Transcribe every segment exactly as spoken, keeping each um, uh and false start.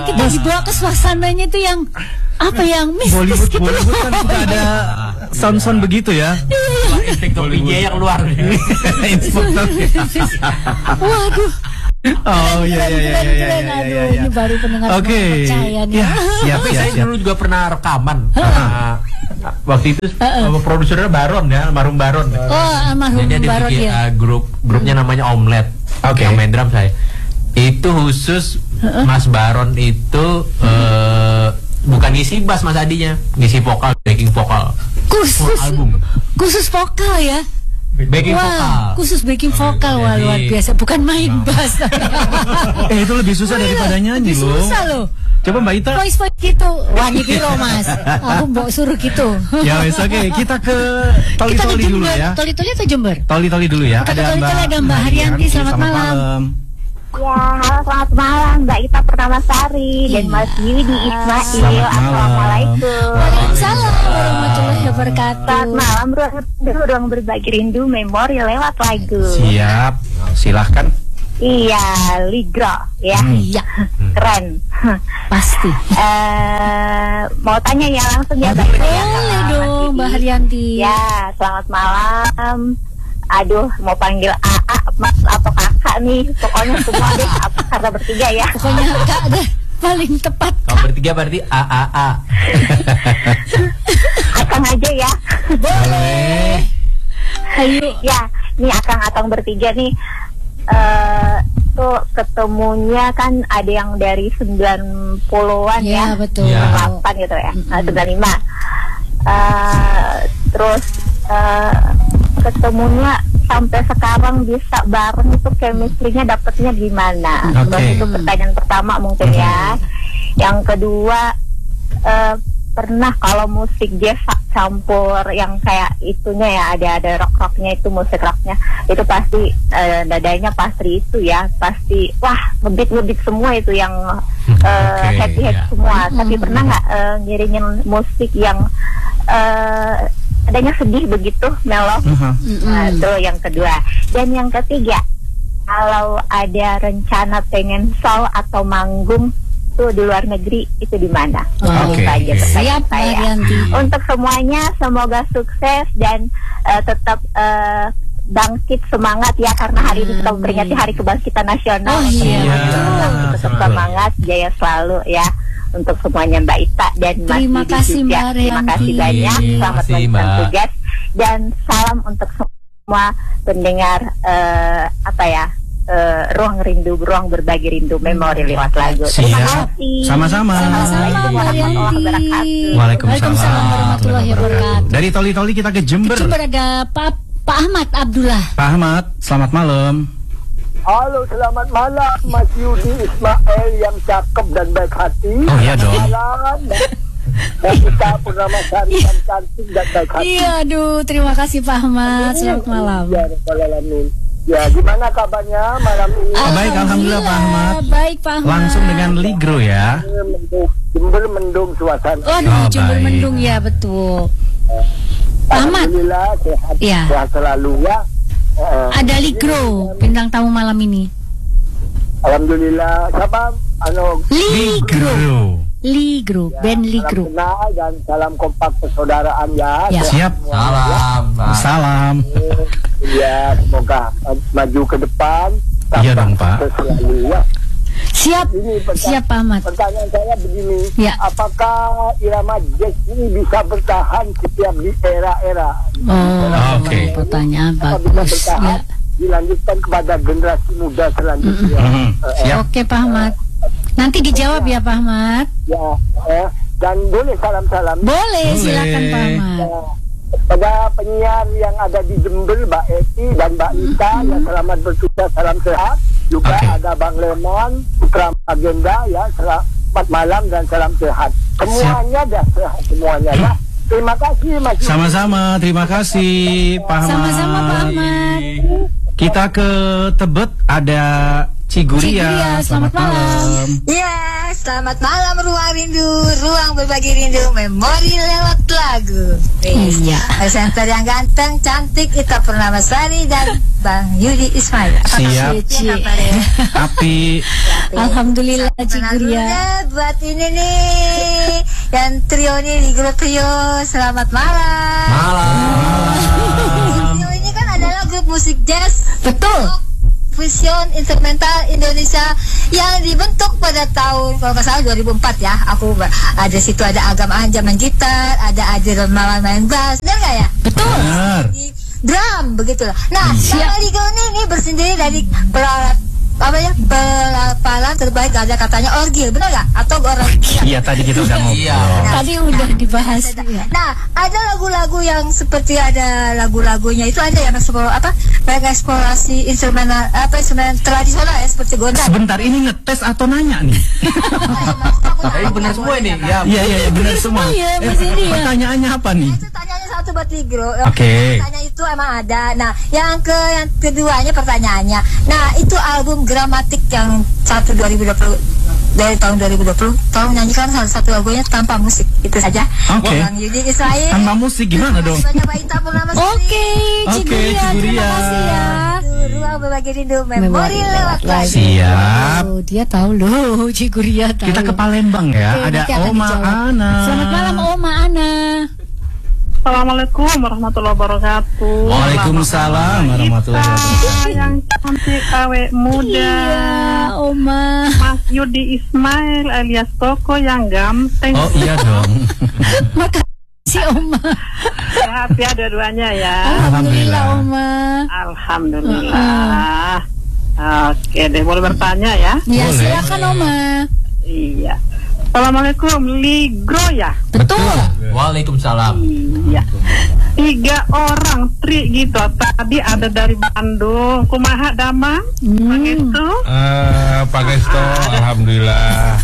kita dibawa ke suasananya itu yang apa yang mistis Bollywood, gitu. Bollywood kan suka ada sound-sound begitu ya. Inspektor P J yang luar. Inspektor. Waduh. Oh iya iya iya iya iya. Ini baru pendengar Oke. percaya nih. Ya, siap Tapi siap saya siap. dulu juga pernah rekaman. Uh, waktu itu uh, produsernya Baron ya, almarhum Baron. Oh, almarhum Jadi dia Baron bikin ya. uh, grup grupnya namanya Omelet. Oke. Yang main drum saya. Itu khusus Mas Baron itu uh, bukan ngisi bass Mas Adinya, ngisi vokal, backing vokal. Khusus Full album. khusus vokal ya. Backing Wah, vokal. khusus backing vokal. Wah, Jadi- luar biasa, bukan main bass. Eh itu lebih susah daripada nyanyi loh. Susah loh. Coba Mbak Ita. Voice voice gitu. Wah, ini piro Mas. Aku mau suruh gitu. Ya wes oke, kita ke Kita ke toli-toli dulu Jember. ya. Toli-toli atau Jember? Toli-toli dulu ya. Kita ke toli-toli, ada Mbak Haryanti, selamat malam. Ya, halo selamat malam Mbak Ita Pernamasari dan Iya. Mas Yudi Ismail. Selamat malam. Assalamualaikum. Waalaikumsalam warahmatullahi wabarakatuh. Selamat malam, ruang, ruang berbagi rindu memori lewat lagu. Siap. Silahkan. Iya, Ligro ya. Iya, Keren. pasti. Eh, mau tanya ya langsung ya Mbak Ita ya. Boleh dong, Mbak Haryanti. Ya, selamat malam. Aduh, mau panggil A A, Mas atau Kakak nih. Pokoknya semua deh, apa karena bertiga ya. Pokoknya Kak deh paling tepat. Kalau bertiga berarti A A A. Akang aja ya. Boleh. Ayo. Ya, nih akang-akang bertiga nih. Eh, tuh ketemunya kan ada yang dari sembilan puluhan Ya, ya. betul. Ya. delapan gitu ya. Nah, sembilan puluh lima. Eh, terus eh, ketemunya sampai sekarang bisa bareng itu chemistry-nya dapetnya gimana? Oke. Terus itu pertanyaan pertama mungkin ya. Yang kedua, eh, pernah kalau musik jazz campur yang kayak itunya ya, ada ada rock rocknya itu, musik rocknya itu pasti eh, nadanya pasti itu ya, pasti wah ngebit ngebit semua itu yang eh, Oke, happy happy ya. semua. Tapi pernah nggak eh, ngiringin musik yang eh, adanya sedih begitu, mellow? Uh-huh. Nah, itu yang kedua. Dan yang ketiga, kalau ada rencana pengen show atau manggung tuh di luar negeri, itu di mana? Oke. Itu aja pertanyaan Siap, Mbak saya. Haryanti. Untuk semuanya semoga sukses dan eh, tetap eh, bangkit semangat ya, karena hari ini kita memperingati Hari Kebangkitan Nasional. Oh, iya, Iya. Tetap, tetap Betul. semangat, jaya selalu ya. Untuk semuanya Mbak Ita dan Mas Terima Yudi kasih, juga. Mbak Terima kasih Rianti. banyak. Terima Selamat kasih, melanjutkan Mbak. tugas dan salam untuk semua pendengar eh, apa ya eh, ruang rindu, ruang berbagi rindu memori lewat lagu. Terima Siap. kasih. Sama-sama. Sama-sama, Mbak Haryanti. Waalaikumsalam warahmatullahi wabarakatuh. Dari toli-toli kita ke Jember. Jember ada Pak Pak Ahmad Abdullah. Pak Ahmad, selamat malam. Halo, selamat malam Mas Yudi Ismail yang cakep dan baik hati. Oh iya dong. Malam. Dan kita Pernamasari yang cantik dan baik hati. Iya, aduh, terima kasih Pak Ahmad. Selamat malam. Ya, Rabbal Alamin. Ya, gimana kabarnya malam ini? Ah, baik, alhamdulillah, Pak Ahmad. Baik, Pak Ahmad. Langsung dengan Ligro ya. Mendung, Jember mendung suasana. Waduh, Oh, Jember baik. mendung ya, betul. Pak Ahmad. Alhamdulillah sehat, Ya. sehat selalu ya. Eh, Ada Ligro bintang tamu malam ini. Alhamdulillah. Siapa? Anu, Ligro. Ligro, band salam Ligro. kenal dan salam kompak persaudaraan ya. Ya. Siap. Salam. Pak. Salam. Ya, semoga eh, maju ke depan. Iya dong, Pak. Selalu ya. Siap. Ini pertanyaan, Siap, Pak Ahmad. pertanyaan saya begini, Ya. apakah irama jazz ini bisa bertahan setiap di era-era? Oh, Oke. pertanyaan Apa bisa bagus. bertahan, Ya. dilanjutkan kepada generasi muda selanjutnya? Mhm. Eh, Siap. Oke, Pak Ahmad. Nanti dijawab ya, Pak Ahmad. Ya, eh, dan boleh salam-salam Boleh, Boleh. silakan Pak Ahmad. ya, pada penyiar yang ada di Jember, Mbak Eti dan Mbak Ita, ya selamat bertugas, salam sehat. Juga Oke. ada Bang Lemon, Putra Agenda, ya selamat malam dan salam sehat. Semuanya dah sehat semuanya ya. Terima kasih Mas. Sama-sama, terima kasih Pak Ahmad. Sama-sama Pak Ahmad. Kita ke Tebet ada Ciguria. Ciguria, selamat malam. Ya, selamat malam Ruang Rindu, ruang berbagi rindu, memori lewat lagu. Iya. Presenter yang ganteng, cantik, Ita Pernamasari dan Bang Yudi Ismail. Apa Siap. kabarnya, kabarnya? Api. Alhamdulillah Ciguria. Penanggunya buat ini nih yang trio nih di grup trio. Selamat malam. Malam. Trio ini kan adalah grup musik jazz. Betul. Fusion instrumental Indonesia yang dibentuk pada tahun kalau nggak salah dua ribu empat ya. Aku ada situ ada Agam Anja main gitar, ada Adi Ramalan main bass, benar nggak ya? Betul. Benar. Di drum begitulah. Nah, Bang Ligo ini, ini bersendiri dari pelalat apa ya pelapalan terbaik ada katanya orgil, benar nggak? Atau orang? Iya, tadi kita udah ngobrol. Iya. Tadi udah dibahas. Nah, ada lagu-lagu yang seperti ada lagu-lagunya itu ada yang eksplor apa? Mereka eksplorasi instrumen apa instrumen tradisional ya seperti gondang. Sebentar, ini ngetes atau nanya nih? Tapi benar semua ini. Ya. Iya, iya, iya, benar semua. ya, Eh, Mas ini ya. pertanyaannya apa nih? Itu tanyanya satu buat Ligro. Oke. Tanya itu emang ada. Nah, yang ke yang keduanya pertanyaannya. Nah, itu album Gramatik yang satu dua ribu dua puluh dari tahun dua ribu dua puluh. Tolong nyanyikan salah satu lagunya tanpa musik. Itu saja. Oke. Bang Yudi Israel. Tanpa musik gimana dong? Banyak Mbak Ita Purnama Sari. Oke, Oke, Ciguria, terima Ciguria. kasih ya. Ruang berbagi rindu memori lewat lagu. Siap. Oh, dia tahu loh, Ciguria tahu. Kita ke Palembang ya. Oke, Ada nanti akan Oma dijawab. Ana. Selamat malam Oma Ana. Assalamualaikum warahmatullahi wabarakatuh. Waalaikumsalam warahmatullahi wabarakatuh. Yang cantik awet muda. Iya, Oma. Mas Yudi Ismail alias Koko yang ganteng. Oh iya dong. Makasih Oma. Sehat ya dua-duanya ya. Alhamdulillah Oma. Alhamdulillah. Oke deh, boleh bertanya ya? Ya, Boleh. silakan Oma. Iya. Assalamualaikum, Ligro ya? Betul. Waalaikumsalam. Iya. Tiga orang tri gitu. Tadi ada dari Bandung, Kumaha Damang, Hmm. begitu. Eh, Pak Gesto, alhamdulillah.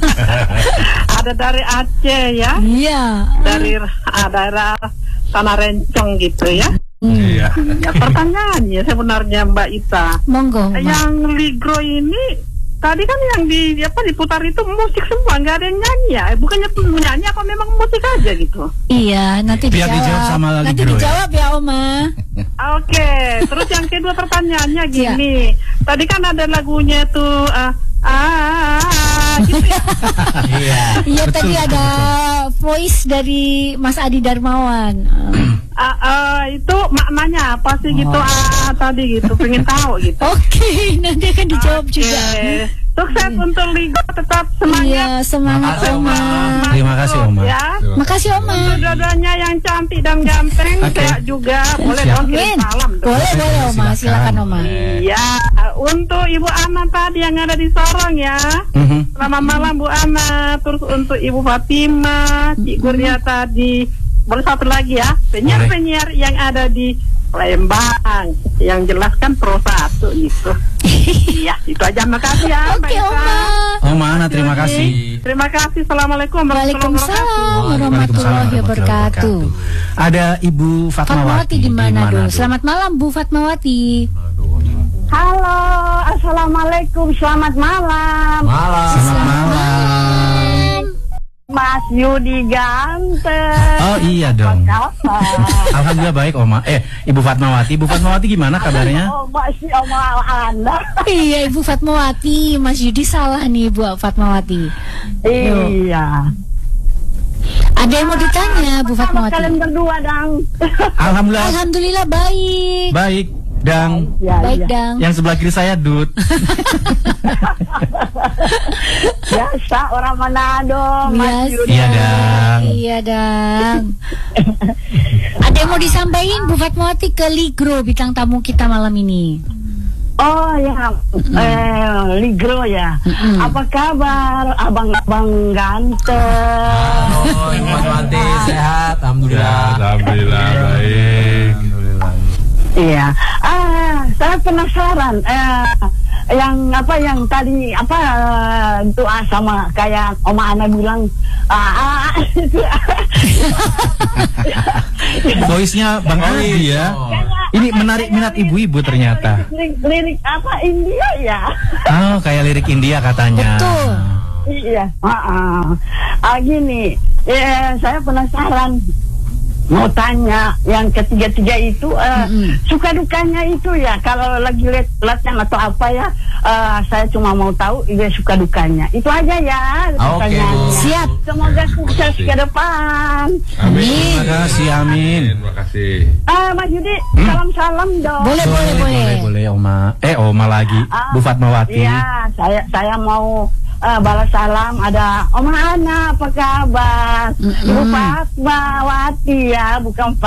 Ada dari Aceh ya, Iya. dari ah, daerah Tanah Rencong gitu ya. Iya. Ya, pertanyaannya sebenarnya Mbak Ita, Monggo. Oma. yang Ligro ini tadi kan yang di apa diputar itu musik semua, nggak ada yang nyanyi ya? Eh, bukannya nyanyi apa memang musik aja gitu? Iya, nanti Biar dijawab. dijawab sama Nanti Ligro ya. dijawab ya Oma. Oke, terus yang kedua pertanyaannya gini, tadi kan ada lagunya tuh ah ah, ah gitu ya. Iya. Iya, Betul, tadi ada betul. voice dari Mas Adi Darmawan. Ah, ah, itu maknanya apa sih gitu? Ah tadi gitu, pengen tahu gitu. Oke, nanti akan dijawab Oke. juga. Sukses untuk Ligo, tetap semangat. Iya, semangat Makasih, Oma. Oma. Terima kasih, Oma. Ya. Makasih Oma. Dua-duanya yang cantik dan ganteng, Oke. sehat juga. Boleh Siap. dong kirim Amin. salam dong. Boleh, boleh Oma. Silakan. Silakan Oma. Iya, untuk Ibu Ana tadi yang ada di Sorong ya. Mhm. Selamat malam Bu Ana. Terus untuk Ibu Fatima, Cik Guria tadi. Boleh satu lagi ya, penyiar-penyiar yang ada di Palembang yang jelaskan pro satu gitu. Iya, itu aja. Makasih ya, Mbak Oke Ita. Oma. Oma Ana, terima kasih. Terima kasih. Assalamualaikum warahmatullahi Waalaikumsalam wabarakatuh. warahmatullahi wabarakatuh. Ada Ibu Fatmawati. Fatmawati di mana dulu? Manado. Selamat malam Bu Fatmawati. Halo, assalamualaikum, selamat malam, Malam. Selamat malam. Mas Yudi ganteng. Oh iya dong. Apa? Alhamdulillah baik Oma. Eh, Ibu Fatmawati. Ibu Fatmawati gimana kabarnya? Oh, masih Oma Anda. Iya Ibu Fatmawati. Mas Yudi salah nih Bu Fatmawati. Iya. Ada yang mau ditanya Bu Sama kalian Fatmawati? berdua, Dang. Alhamdulillah Alhamdulillah baik. baik. Dang. Ya, Baik ya. Dang. Yang sebelah kiri saya Dut. Biasa orang Manado, Mas Biasa. Yudi. Iya Dang. Iya Dang. Ada yang mau disampaikan Bu Fatmawati ke Ligro bintang tamu kita malam ini? Oh ya, eh, Ligro ya. Apa kabar, abang-abang ganteng? Oh, Ibu Fatmawati sehat, Ya, alhamdulillah. alhamdulillah baik. Iya. Ah, saya penasaran. Eh, yang apa yang tadi apa eh, doa sama kayak Oma Ana bilang. Ah, ah, Voice-nya Bang Adi ya. Ini menarik minat ibu-ibu ternyata. lirik, lirik apa India ya? Oh, kayak lirik India katanya. Betul. Iya. Ah, ah. Ah, gini. Eh, saya penasaran. mau tanya yang ketiga-tiga itu uh, Mm-mm. suka dukanya itu ya kalau lagi let, latihan atau apa ya, uh, saya cuma mau tahu dia suka dukanya itu aja ya Oke, pertanyaannya. Bu. Siap. Semoga sukses ke depan. Amin. Terima kasih, amin. Terima kasih. Ah, Mas Yudi, salam-salam dong. Boleh, boleh, boleh. boleh, boleh, Oma. Eh, Oma lagi. Ah, Bu Fatmawati. Iya, saya saya mau uh, balas salam. Ada Oma Ana, apa kabar? Ibu Fatmawati ya, bukan